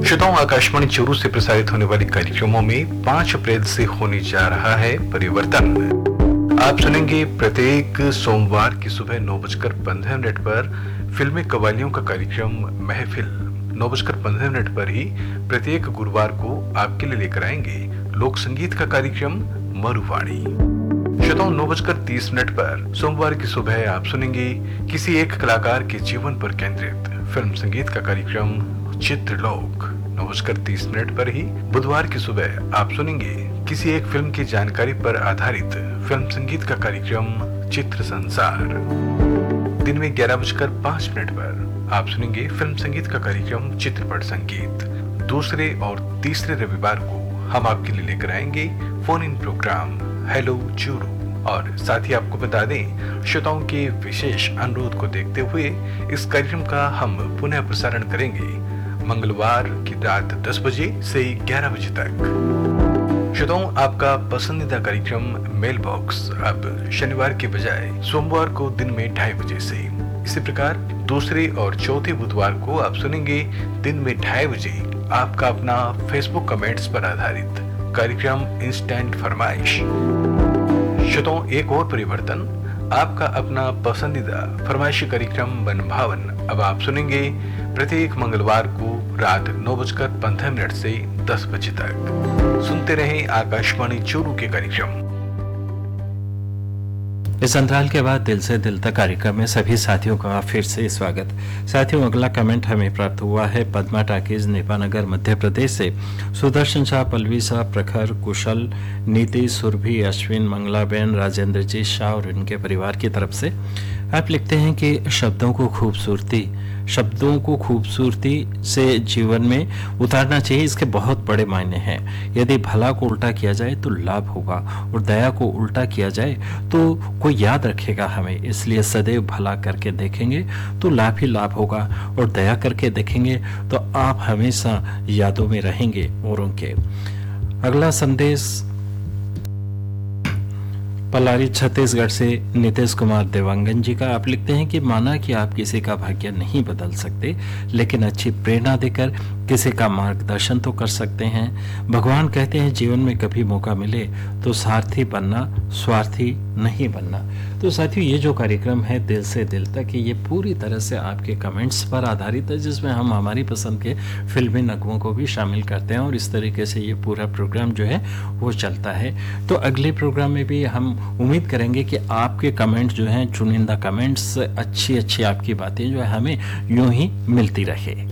श्रोताओं, आकाशवाणी चूरू से प्रसारित होने वाले कार्यक्रमों में 5 अप्रैल से होने जा रहा है परिवर्तन। आप सुनेंगे प्रत्येक सोमवार की सुबह 9:15 पर फिल्मी कवालियों का कार्यक्रम महफिल। 9:15 पर ही प्रत्येक गुरुवार को आपके लिए लेकर आएंगे लोक संगीत का कार्यक्रम मरुवाणी। श्रोताओं, 9:30 पर सोमवार की सुबह आप सुनेंगे किसी एक कलाकार के जीवन पर केंद्रित फिल्म संगीत का कार्यक्रम चित्रलोक। 9:30 पर ही बुधवार की सुबह आप सुनेंगे किसी एक फिल्म की जानकारी पर आधारित फिल्म संगीत का कार्यक्रम चित्र संसार। दिन में 11:05 पर आप सुनेंगे फिल्म संगीत का कार्यक्रम चित्रपट संगीत। दूसरे और तीसरे रविवार को हम आपके लिए लेकर आएंगे phone in programme hello Churu. और साथ ही आपको बता दें, श्रोताओं के विशेष अनुरोध को देखते हुए इस कार्यक्रम का हम पुनः प्रसारण करेंगे मंगलवार की रात 10 बजे से 11 बजे तक। श्रोताओं, आपका पसंदीदा कार्यक्रम मेल बॉक्स अब शनिवार के बजाय सोमवार को दिन में 2:30 बजे से। इसी प्रकार दूसरे और चौथे बुधवार को आप सुनेंगे दिन में 2:30 बजे आपका अपना फेसबुक कमेंट्स पर आधारित कार्यक्रम इंस्टेंट फरमाइश। श्रोताओं, एक और परिवर्तन, आपका अपना पसंदीदा फरमाइशी कार्यक्रम बनभावन अब आप सुनेंगे प्रत्येक मंगलवार को रात 9:15 से 10 बजे तक। सुनते रहें आकाशवाणी चूरू के कार्यक्रम। इस अंतराल के बाद दिल से दिल तक कार्यक्रम में सभी साथियों का फिर से स्वागत। साथियों, अगला कमेंट हमें प्राप्त हुआ है पद्मा टाकीज, नेपानगर, मध्य प्रदेश से। सुदर्शन शाह, पल्लवी शाह, प्रखर, कुशल, नीति, सुरभि, अश्विन, मंगलाबेन, राजेंद्र जी शाह और इनके परिवार की तरफ से आप लिखते हैं कि शब्दों को खूबसूरती से जीवन में उतारना चाहिए। इसके बहुत बड़े मायने हैं। यदि भला को उल्टा किया जाए तो लाभ होगा और दया को उल्टा किया जाए तो कोई याद रखेगा हमें। इसलिए सदैव भला करके देखेंगे तो लाभ ही लाभ होगा और दया करके देखेंगे तो आप हमेशा यादों में रहेंगे औरों के। अगला संदेश पलारी, छत्तीसगढ़ से नीतीश कुमार देवांगन जी का। आप लिखते हैं कि माना कि आप किसी का भाग्य नहीं बदल सकते, लेकिन अच्छी प्रेरणा देकर किसी का मार्गदर्शन तो कर सकते हैं। भगवान कहते हैं जीवन में कभी मौका मिले तो सारथी बनना, स्वार्थी नहीं बनना। तो साथियों, ये जो कार्यक्रम है दिल से दिल तक, ये पूरी तरह से आपके कमेंट्स पर आधारित है, जिसमें हम हमारी पसंद के फिल्मी नगमों को भी शामिल करते हैं और इस तरीके से ये पूरा प्रोग्राम जो है वो चलता है। तो अगले प्रोग्राम में भी हम उम्मीद करेंगे कि आपके कमेंट्स जो हैं, चुनिंदा कमेंट्स, अच्छी अच्छी आपकी बातें जो है हमें यूं ही मिलती रहे।